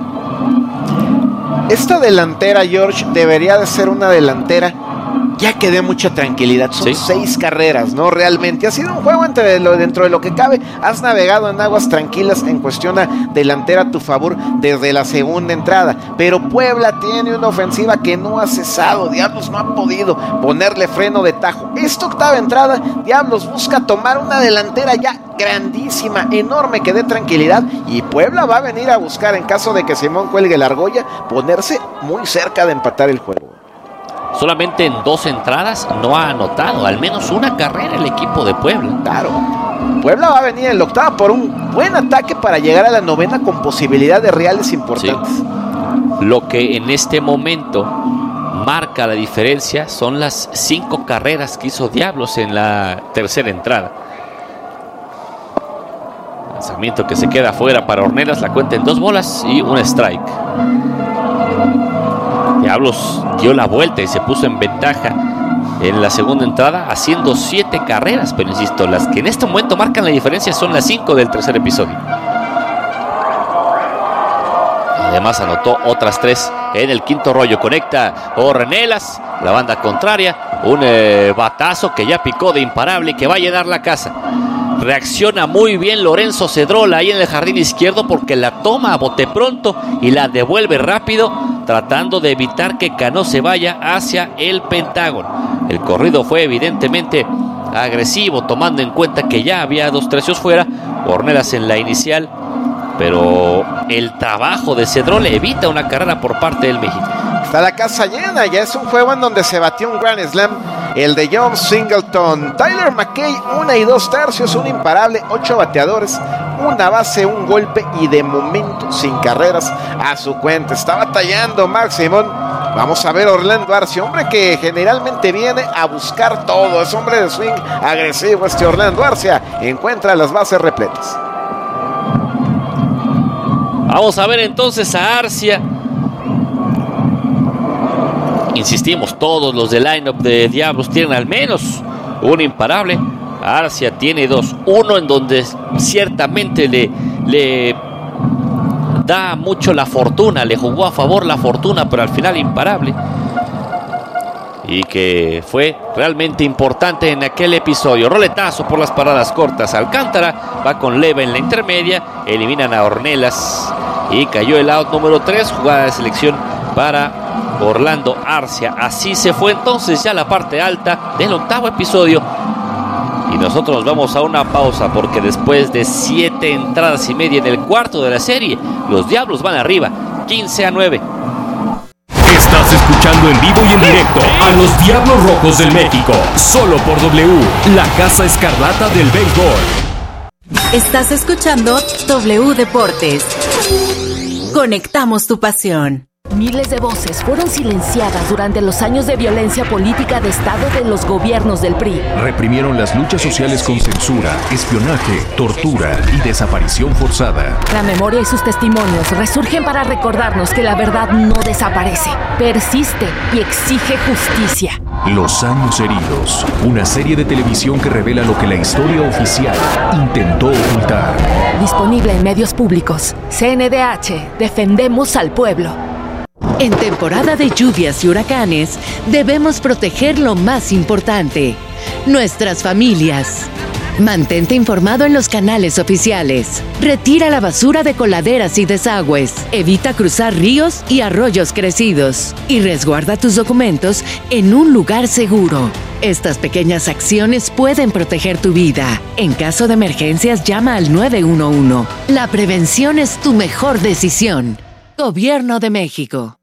Esta delantera, George, debería de ser una delantera ya que dé mucha tranquilidad. Son 6 carreras, ¿no? Realmente ha sido un juego dentro de lo que cabe. Has navegado en aguas tranquilas en cuestión delantera a tu favor desde la segunda entrada, pero Puebla tiene una ofensiva que no ha cesado. Diablos no ha podido ponerle freno de tajo. Esta octava entrada, Diablos busca tomar una delantera ya grandísima, enorme, que dé tranquilidad, y Puebla va a venir a buscar, en caso de que Simón cuelgue la argolla, ponerse muy cerca de empatar el juego. Solamente en 2 entradas no ha anotado al menos una carrera el equipo de Puebla. Claro, Puebla va a venir en la octava por un buen ataque para llegar a la novena con posibilidad de reales importantes. Sí. Lo que en este momento marca la diferencia son las 5 carreras que hizo Diablos en la tercera entrada. Lanzamiento que se queda fuera para Ornelas, la cuenta en 2 bolas y un strike. Diablos dio la vuelta y se puso en ventaja en la segunda entrada, haciendo 7 carreras, pero insisto, las que en este momento marcan la diferencia son las 5 del tercer episodio. Además anotó otras 3 en el quinto rollo. Conecta Ornelas, la banda contraria, un batazo que ya picó de imparable y que va a llenar la casa. Reacciona muy bien Lorenzo Cedrola ahí en el jardín izquierdo, porque la toma a bote pronto y la devuelve rápido, tratando de evitar que Cano se vaya hacia el Pentágono. El corrido fue evidentemente agresivo, tomando en cuenta que ya había 2 tercios fuera. Ornelas en la inicial, pero el trabajo de Cedrola evita una carrera por parte del México. Está la casa llena, ya es un juego en donde se batió un Grand Slam, el de John Singleton. Tyler McKay, 1 y 2 tercios, un imparable, 8 bateadores, una base, un golpe y de momento sin carreras a su cuenta. Está batallando Mark Simón. Vamos a ver Orlando Arcia, hombre que generalmente viene a buscar todo, es hombre de swing agresivo Orlando Arcia, encuentra las bases repletas. Vamos a ver entonces a Arcia, Insistimos, todos los del line-up de Diablos tienen al menos un imparable. Arcia tiene 2. Uno en donde ciertamente le da mucho la fortuna, le jugó a favor la fortuna, pero al final imparable. Y que fue realmente importante en aquel episodio. Roletazo por las paradas cortas. Alcántara va con Leva en la intermedia. Eliminan a Ornelas. Y cayó el out número 3. Jugada de selección para Orlando Arcia. Así se fue entonces ya la parte alta del octavo episodio. Y nosotros nos vamos a una pausa porque después de 7 entradas y media en el cuarto de la serie, los Diablos van arriba, 15-9. Estás escuchando en vivo y en directo a los Diablos Rojos del México, solo por W, la Casa Escarlata del Béisbol. Estás escuchando W Deportes. Conectamos tu pasión. Miles de voces fueron silenciadas durante los años de violencia política de Estado de los gobiernos del PRI. Reprimieron las luchas sociales con censura, espionaje, tortura y desaparición forzada. La memoria y sus testimonios resurgen para recordarnos que la verdad no desaparece, persiste y exige justicia. Los años heridos, una serie de televisión que revela lo que la historia oficial intentó ocultar. Disponible en medios públicos. CNDH, defendemos al pueblo. En temporada de lluvias y huracanes, debemos proteger lo más importante, nuestras familias. Mantente informado en los canales oficiales. Retira la basura de coladeras y desagües. Evita cruzar ríos y arroyos crecidos. Y resguarda tus documentos en un lugar seguro. Estas pequeñas acciones pueden proteger tu vida. En caso de emergencias, llama al 911. La prevención es tu mejor decisión. Gobierno de México.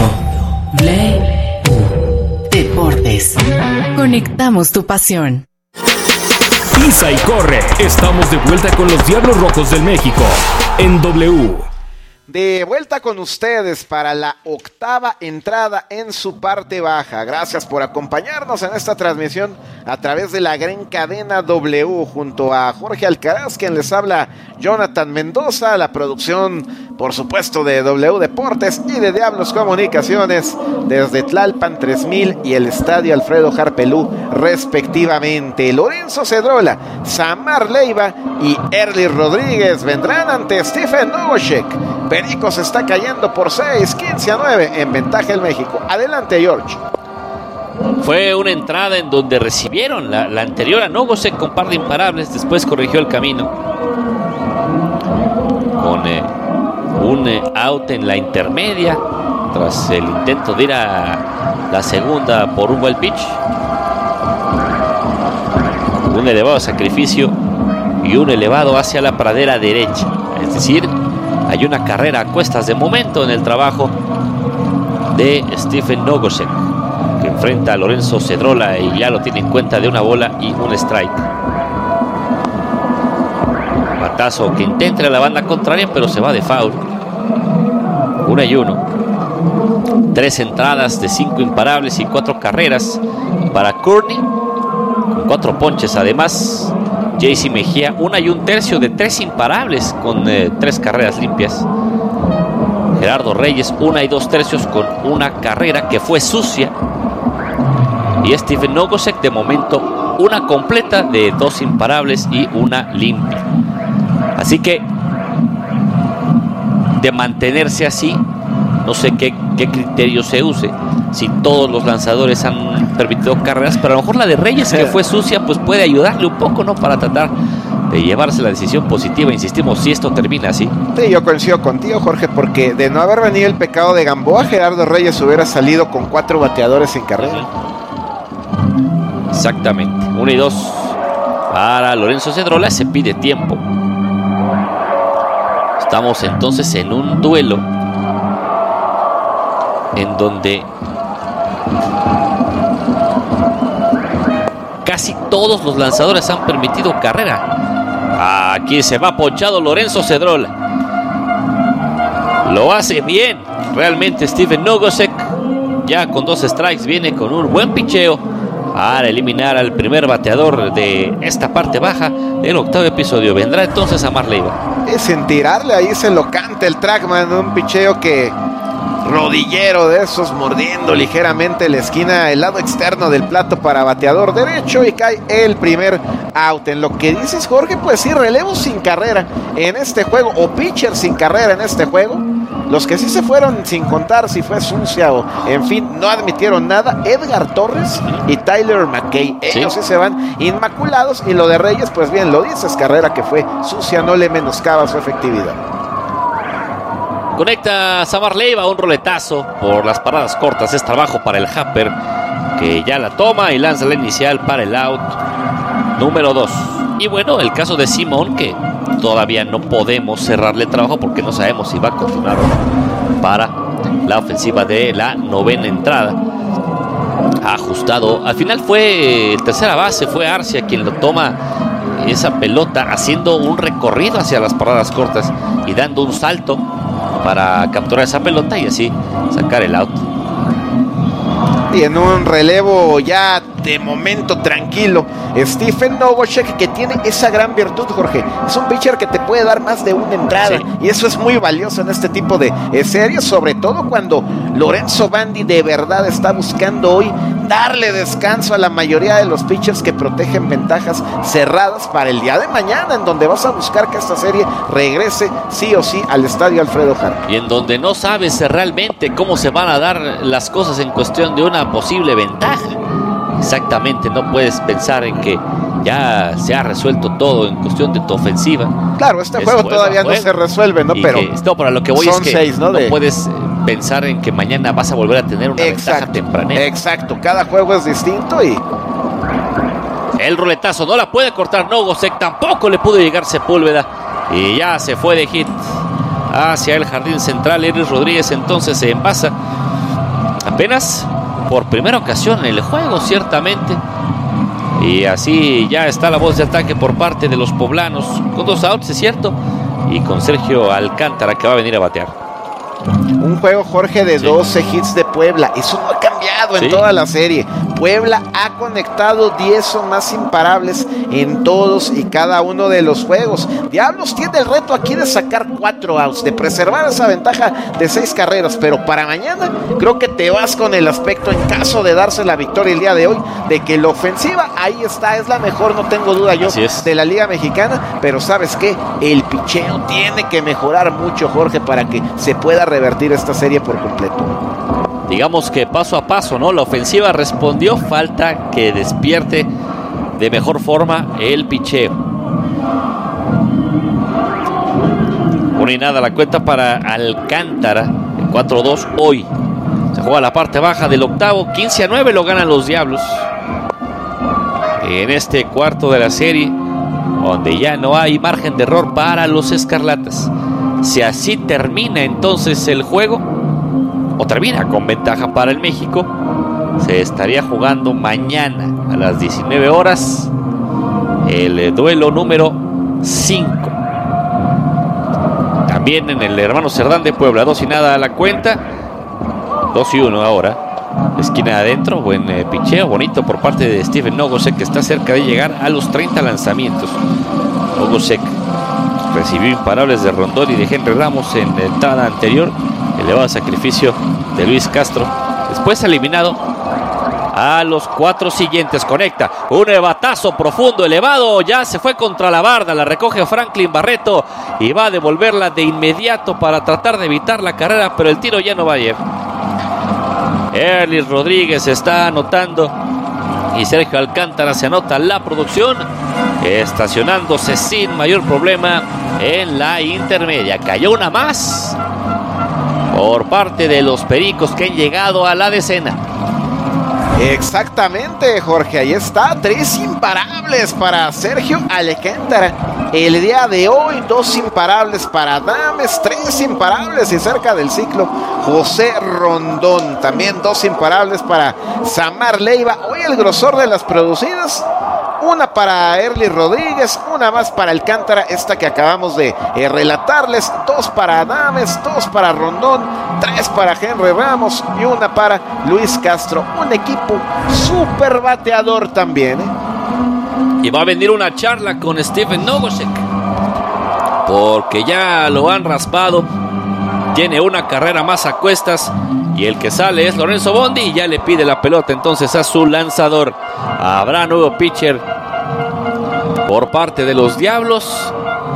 Deportes. Conectamos tu pasión. Pisa y corre. Estamos de vuelta con los Diablos Rojos del México en W. De vuelta con ustedes para la octava entrada en su parte baja. Gracias por acompañarnos en esta transmisión a través de la gran cadena W, junto a Jorge Alcaraz, quien les habla, Jonathan Mendoza, la producción, por supuesto, de W Deportes y de Diablos Comunicaciones, desde Tlalpan 3000 y el Estadio Alfredo Harpelú, respectivamente. Lorenzo Cedrola, Samar Leiva y Erly Rodríguez vendrán ante Stephen Nogoshek. Pericos está cayendo por 6, 15-9 en ventaja el México. Adelante, George. Fue una entrada en donde recibieron la anterior a Nogosek con par de imparables. Después corrigió el camino con un out en la intermedia tras el intento de ir a la segunda por un buen pitch. Un elevado sacrificio y un elevado hacia la pradera derecha. Es decir, hay una carrera a cuestas de momento en el trabajo de Stephen Nogoshek, que enfrenta a Lorenzo Cedrola y ya lo tiene en cuenta de una bola y un strike. Batazo que intenta la banda contraria, pero se va de foul. 1-1. 3 entradas de 5 imparables y 4 carreras para Courtney, con 4 ponches además. JC Mejía, 1 1/3 de 3 imparables con 3 carreras limpias. Gerardo Reyes, 1 2/3 con una carrera que fue sucia. Y Stephen Nogoshek, de momento, una completa de 2 imparables y una limpia. Así que, de mantenerse así, no sé qué criterio se use. Si todos los lanzadores han permitido carreras, pero a lo mejor la de Reyes, que fue sucia, pues puede ayudarle un poco, ¿no? Para tratar de llevarse la decisión positiva. Insistimos, si esto termina así. Sí, yo coincido contigo, Jorge, porque de no haber venido el pecado de Gamboa, Gerardo Reyes hubiera salido con 4 bateadores en carrera. Exactamente. 1-2 para Lorenzo Cedrola. Se pide tiempo. Estamos entonces en un duelo en donde casi todos los lanzadores han permitido carrera. Aquí se va ponchado Lorenzo Cedrola. Lo hace bien realmente Stephen Nogoshek. Ya con 2 strikes viene con un buen picheo para eliminar al primer bateador de esta parte baja del octavo episodio. Vendrá entonces Samar Leiva. Es en tirarle, ahí se lo canta el Trackman, un picheo que rodillero de esos mordiendo ligeramente la esquina, el lado externo del plato para bateador derecho y cae el primer out. En lo que dices, Jorge, pues sí, relevos sin carrera en este juego o pitchers sin carrera en este juego. Los que sí se fueron sin contar si fue sucia o en fin, no admitieron nada, Edgar Torres y Tyler McKay. Ellos sí se van inmaculados, y lo de Reyes, pues bien lo dices, carrera que fue sucia, no le menoscaba su efectividad. Conecta Samar Leiva, un roletazo por las paradas cortas. Es trabajo para el Happer, que ya la toma y lanza la inicial para el out número 2. Y bueno, el caso de Simón, que todavía no podemos cerrarle trabajo porque no sabemos si va a continuar o no para la ofensiva de la novena entrada. Ha ajustado. Al final fue tercera base, fue Arcia quien lo toma esa pelota, haciendo un recorrido hacia las paradas cortas y dando un salto para capturar esa pelota y así sacar el out. Y en un relevo ya de momento tranquilo, Stephen Nogosek, que tiene esa gran virtud, Jorge. Es un pitcher que te puede dar más de una entrada, y eso es muy valioso en este tipo de series, sobre todo cuando Lorenzo Bandi de verdad está buscando hoy darle descanso a la mayoría de los pitchers que protegen ventajas cerradas para el día de mañana, en donde vas a buscar que esta serie regrese sí o sí al estadio Alfredo Jara. Y en donde no sabes realmente cómo se van a dar las cosas en cuestión de una posible ventaja. Exactamente, no puedes pensar en que ya se ha resuelto todo en cuestión de tu ofensiva. Claro, este juego todavía no se resuelve, ¿no? Pero no, para lo que voy es que 6, ¿no? No puedes pensar en que mañana vas a volver a tener una ventaja tempranera. Exacto, cada juego es distinto y... El roletazo no la puede cortar Nogosek, tampoco le pudo llegar Sepúlveda y ya se fue de hit hacia el jardín central. Elvis Rodríguez entonces se envasa apenas por primera ocasión en el juego, ciertamente. Y así ya está la voz de ataque por parte de los poblanos, con 2 outs, es cierto, y con Sergio Alcántara, que va a venir a batear. Un juego, Jorge, de 12 hits de Puebla. Eso no ha cambiado en toda la serie. Puebla ha conectado 10 o más imparables en todos y cada uno de los juegos. Diablos tiene el reto aquí de sacar 4 outs, de preservar esa ventaja de 6 carreras, pero para mañana creo que te vas con el aspecto, en caso de darse la victoria el día de hoy, de que la ofensiva ahí está, es la mejor, no tengo duda yo, de la Liga Mexicana, pero ¿sabes qué? El picheo tiene que mejorar mucho, Jorge, para que se pueda revertir esta serie por completo. Digamos que paso a paso, ¿no? La ofensiva respondió, falta que despierte de mejor forma el picheo. 1-0 la cuenta para Alcántara, 4-2 hoy. Se juega la parte baja del octavo, 15-9 lo ganan los Diablos. En este cuarto de la serie, donde ya no hay margen de error para los Escarlatas. Si así termina entonces el juego, o termina con ventaja para el México, se estaría jugando mañana a las 19 horas el duelo número 5. También en el Hermano Cerdán de Puebla, 2-0 a la cuenta, 2-1 ahora. Esquina adentro, buen picheo, bonito por parte de Stephen Nogosek, que está cerca de llegar a los 30 lanzamientos. Nogosek recibió imparables de Rondón y de Henry Ramos en la entrada anterior. Elevado sacrificio de Luis Castro. Después eliminado a los 4 siguientes. Conecta un batazo profundo, elevado. Ya se fue contra la barda. La recoge Franklin Barreto y va a devolverla de inmediato para tratar de evitar la carrera, pero el tiro ya no va a ir. Erlis Rodríguez está anotando y Sergio Alcántara se anota la producción, estacionándose sin mayor problema en la intermedia. Cayó una más por parte de los Pericos, que han llegado a la decena. Exactamente, Jorge, ahí está, 3 imparables para Sergio Alcántara. El día de hoy, 2 imparables para Adames, 3 imparables y cerca del ciclo José Rondón. También 2 imparables para Samar Leiva. Hoy el grosor de las producidas, una para Erlis Rodríguez, una más para Alcántara, esta que acabamos de relatarles, 2 para Adames, 2 para Rondón, 3 para Henry Ramos y una para Luis Castro. Un equipo súper bateador también, Y va a venir una charla con Stephen Nogosek, porque ya lo han raspado tiene una carrera más a cuestas y el que sale es Lorenzo Bondi y ya le pide la pelota entonces a su lanzador. Habrá nuevo pitcher por parte de los Diablos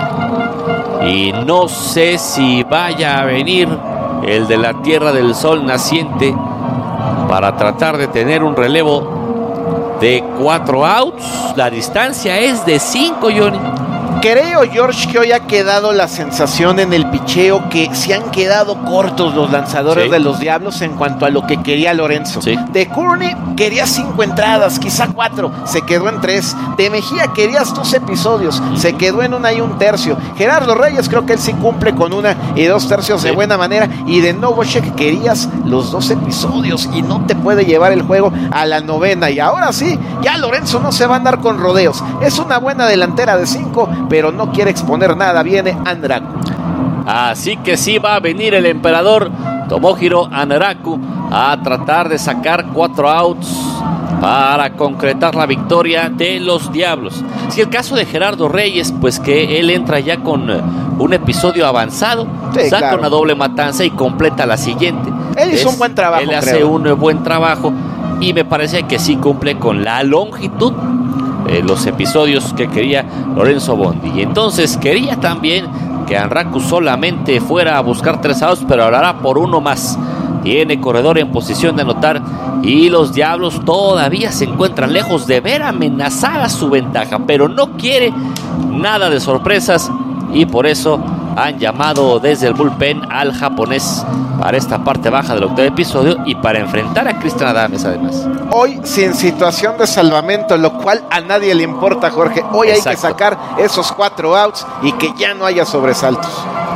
y no sé si vaya a venir el de la Tierra del Sol Naciente para tratar de tener un relevo de 4 outs. La distancia es de 5, Johnny. Creo, George, que hoy ha quedado la sensación en el picheo que se han quedado cortos los lanzadores de los Diablos en cuanto a lo que quería Lorenzo. De Courtney quería 5 entradas, quizá 4, se quedó en 3. De Mejía querías 2 episodios, se quedó en 1 y 1/3. Gerardo Reyes creo que él sí cumple con 1 y 2/3 de buena manera. Y de Novosek querías los 2 episodios y no te puede llevar el juego a la 9ª. Y ahora sí, ya Lorenzo no se va a andar con rodeos. Es una buena delantera de 5, pero no quiere exponer nada. Viene Andraku. Así que sí va a venir el emperador Tomohiro Andraku a tratar de sacar 4 outs para concretar la victoria de los Diablos. Si el caso de Gerardo Reyes, pues que él entra ya con un episodio avanzado, saca una doble matanza y completa la siguiente. Él hizo un buen trabajo. Él hace un buen trabajo y me parece que sí cumple con la longitud los episodios que quería Lorenzo Bondi. Y entonces quería también que Andraku solamente fuera a buscar 3 outs, pero hablará por 1 más. Tiene corredor en posición de anotar y los Diablos todavía se encuentran lejos de ver amenazada su ventaja, pero no quiere nada de sorpresas y por eso han llamado desde el bullpen al japonés para esta parte baja del 8º episodio y para enfrentar a Cristian Adames además. Hoy sin situación de salvamento, lo cual a nadie le importa, Jorge. Hoy hay que sacar esos 4 outs y que ya no haya sobresaltos.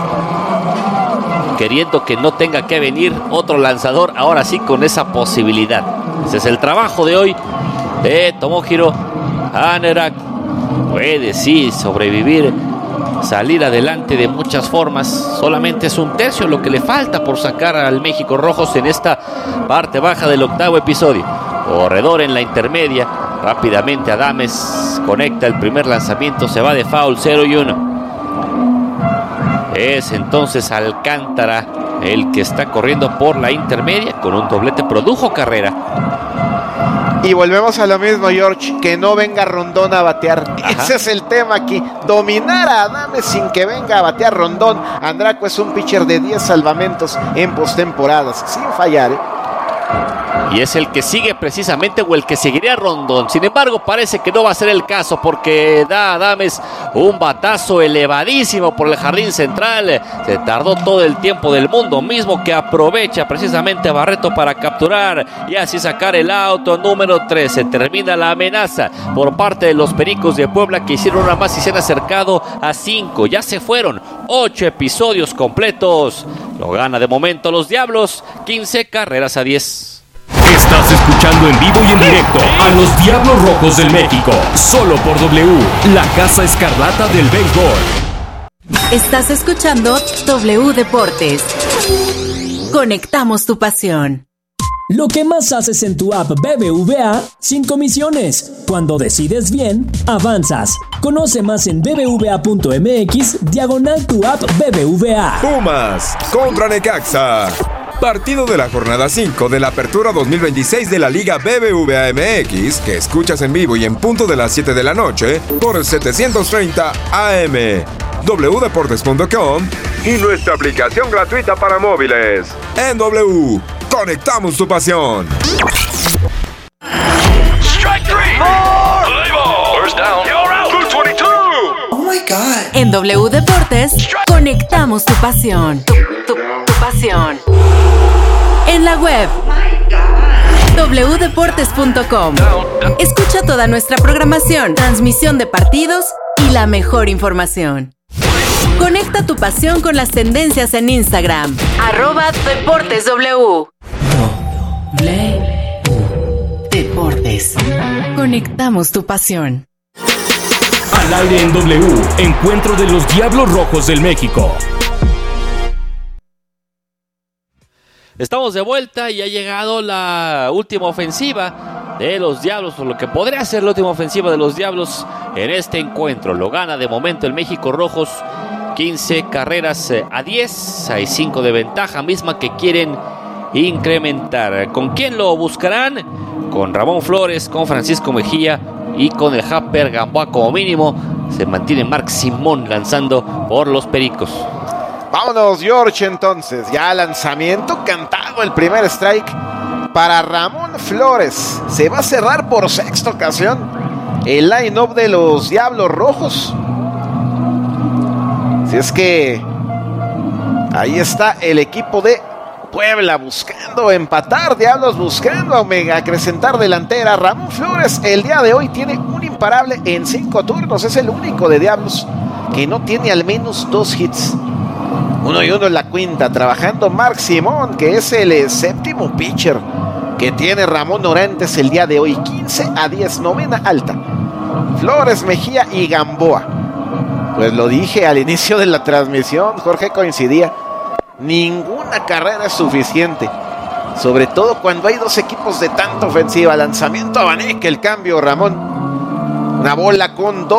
Queriendo que no tenga que venir otro lanzador, ahora sí con esa posibilidad. Ese es el trabajo de hoy de Tomohiro Andraku. Puede sí sobrevivir, salir adelante de muchas formas. Solamente es 1/3 lo que le falta por sacar al México Rojos en esta parte baja del 8º episodio. Corredor en la intermedia. Rápidamente Adames conecta el primer lanzamiento. Se va de foul, 0-1. Es entonces Alcántara el que está corriendo por la intermedia. Con un doblete produjo carrera. Y volvemos a lo mismo, George, que no venga Rondón a batear. Ese es el tema aquí, dominar a Adames sin que venga a batear Rondón. Andraku es un pitcher de 10 salvamentos en postemporadas, sin fallar, Y es el que sigue precisamente o el que seguiría Rondón. Sin embargo, parece que no va a ser el caso porque da a Adames un batazo elevadísimo por el jardín central. Se tardó todo el tiempo del mundo, mismo que aprovecha precisamente Barreto para capturar y así sacar el auto número 3. Se termina la amenaza por parte de los Pericos de Puebla, que hicieron una más y se han acercado a 5. Ya se fueron 8 episodios completos. Lo gana de momento los Diablos, 15-10. Estás escuchando en vivo y en directo a los Diablos Rojos del México, solo por W, la Casa Escarlata del béisbol. Estás escuchando W Deportes. Conectamos tu pasión. Lo que más haces en tu app BBVA sin comisiones. Cuando decides bien, avanzas. Conoce más en bbva.mx/tu app BBVA. Pumas contra Necaxa. Partido de la jornada 5 de la Apertura 2026 de la Liga BBVA MX, que escuchas en vivo y en punto de las 7 de la noche por 730 AM, wdeportes.com y nuestra aplicación gratuita para móviles. En W, conectamos tu pasión. Strike 3. Play ball. First down. You're out. 222. Oh my God. En W Deportes, conectamos tu pasión. Tu pasión. En la web wdeportes.com. Escucha toda nuestra programación, transmisión de partidos y la mejor información. Conecta tu pasión con las tendencias en Instagram. @DeportesW. Deportes. Conectamos tu pasión. Al aire en W, encuentro de los Diablos Rojos del México. Estamos de vuelta y ha llegado la última ofensiva de los Diablos, o lo que podría ser la última ofensiva de los Diablos en este encuentro. Lo gana de momento el México Rojos 15 carreras a 10. Hay 5 de ventaja, misma que quieren incrementar. ¿Con quién lo buscarán? Con Ramón Flores, con Francisco Mejía y con el Japper Gamboa como mínimo. Se mantiene Mark Simón lanzando por los Pericos. Vámonos, George, entonces. Ya lanzamiento cantado, el primer strike para Ramón Flores. Se va a cerrar por sexta ocasión el line-up de los Diablos Rojos. Si es que ahí está el equipo de Puebla buscando empatar, Diablos buscando acrecentar delantera. Ramón Flores el día de hoy tiene un imparable en 5 turnos. Es el único de Diablos que no tiene al menos 2 hits. 1-1 en la quinta, trabajando Mark Simón, que es el séptimo pitcher que tiene Ramón Orantes el día de hoy. 15-10, novena alta. Flores, Mejía y Gamboa. Pues lo dije al inicio de la transmisión, Jorge coincidía. Ninguna carrera es suficiente, sobre todo cuando hay 2 equipos de tanta ofensiva. Lanzamiento a Vanek, el cambio, Ramón. Una bola con 2.